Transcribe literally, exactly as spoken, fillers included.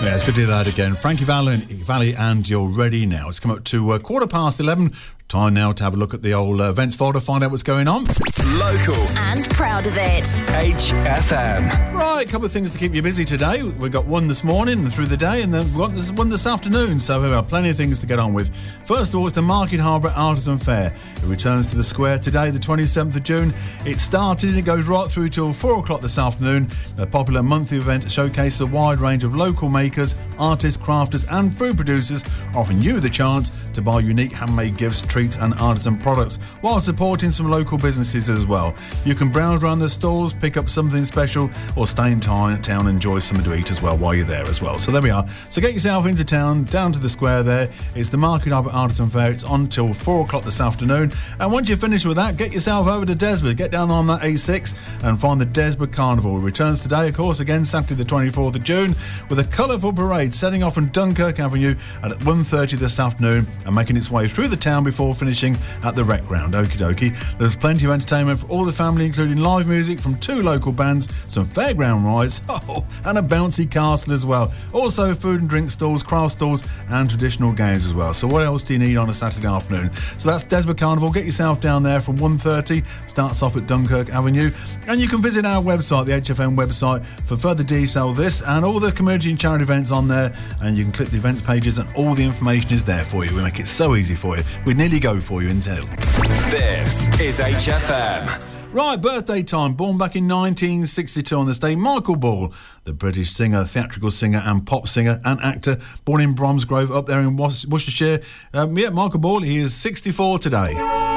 Yeah, it's good to hear that again. Frankie Valli, Valli and You're Ready Now. It's come up to uh, quarter past eleven. Time now to have a look at the old uh, events folder, find out what's going on. Local. And proud of it. H F M. Right, a couple of things to keep you busy today. We've got one this morning and through the day, and then we've got this one this afternoon, so we've got plenty of things to get on with. First of all, it's the Market Harbour Artisan Fair. It returns to the square today, the twenty-seventh of June. It started and it goes right through till four o'clock this afternoon. A popular monthly event showcases a wide range of local makers, artists, crafters and food producers, offering you the chance to buy unique handmade gifts, treats and artisan products while supporting some local businesses as well. You can browse around the stalls, pick up something special or stay in town and enjoy something to eat as well while you're there as well. So there we are. So get yourself into town, down to the square there. It's the Market Harbour Artisan Fair. It's on till four o'clock this afternoon. And once you're finished with that, get yourself over to Desborough. Get down on that A six and find the Desborough Carnival. It returns today, of course, again Saturday the twenty-fourth of June with a colourful parade setting off from Dunkirk Avenue at one thirty this afternoon and making its way through the town before finishing at the Rec Ground. Okie dokie. There's plenty of entertainment for all the family, including live music from two local bands, some fairground rides, oh, and a bouncy castle as well. Also food and drink stalls, craft stalls and traditional games as well. So what else do you need on a Saturday afternoon? So that's Desborough Carnival. Get yourself down there from one thirty. Starts off at Dunkirk Avenue. And you can visit our website, the H F M website, for further detail of this and all the community and charity events on there. And you can click the events pages and all the information is there for you. We make it so easy for you. We'd nearly go for you until. This is H F M. Right, birthday time. Born back in nineteen sixty-two on this day, Michael Ball, the British singer, theatrical singer and pop singer and actor, born in Bromsgrove up there in Worcestershire. Um, yeah, Michael Ball, he is sixty-four today.